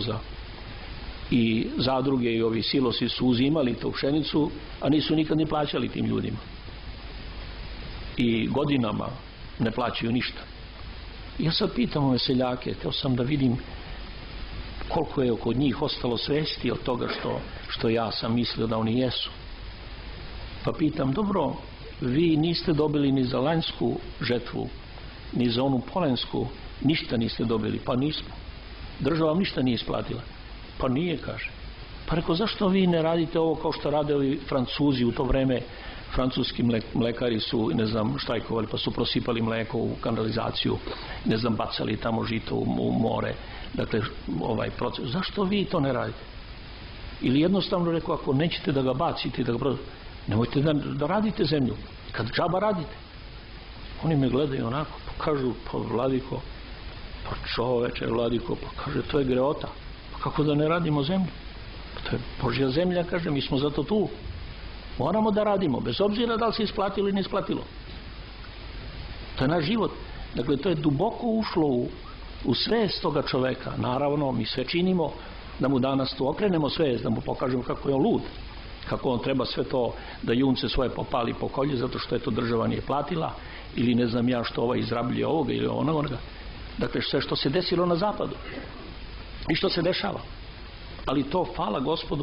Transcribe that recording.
kukuruza. I zadruge i ovi silosi su uzimali tu pšenicu, a nisu nikad ni plaćali tim ljudima. I godinama ne plaćaju ništa. Ja sad pitam ove seljake, htio sam da vidim koliko je kod njih ostalo svesti od toga što ja sam mislio da oni jesu. Pa pitam, dobro, vi niste dobili ni za lanjsku žetvu, ni za onu polensku, ništa niste dobili. Pa nismo. Država vam ništa nije isplatila. Pa nije, kaže. Pa rekao, zašto vi ne radite ovo kao što rade ovi Francuzi u to vreme? Francuski mlekari su, ne znam, štrajkovali, pa su prosipali mleko u kanalizaciju, ne znam, bacali tamo žito u more. Dakle, ovaj proces. Zašto vi to ne radite? Ili jednostavno rekao, ako nećete da ga bacite, da ga prodate, nemojte da radite zemlju. Kad džaba radite. Oni me gledaju onako, pa kažu, pa Vladiko, pa čoveče Vladiko, pa kaže, to je greota. Pa kako da ne radimo zemlju? Pa to je Božja zemlja, kaže, mi smo zato tu. Moramo da radimo, bez obzira da li se isplatilo ili ne isplatilo. To je naš život. Dakle, to je duboko ušlo u svest toga čoveka. Naravno, mi sve činimo da mu danas tu okrenemo svest, da mu pokažemo kako je on lud, kako on treba sve to da junce svoje popali po kolje zato što je to država nije platila, ili ne znam ja što ovaj izrabljuje ovoga ili onoga. Dakle, sve što se desilo na zapadu i što se dešava. Ali to, hvala Gospodu,